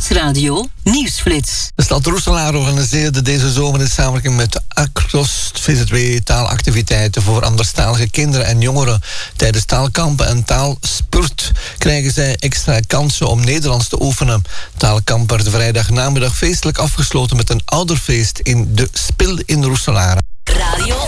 Nieuwsradio Nieuwsflits. De stad Roeselaar organiseerde deze zomer in samenwerking met Across VZW taalactiviteiten voor anderstalige kinderen en jongeren. Tijdens taalkampen en taalspurt krijgen zij extra kansen om Nederlands te oefenen. Taalkamp werd vrijdag namiddag feestelijk afgesloten met een ouderfeest in de Spil in Roeselaar. Radio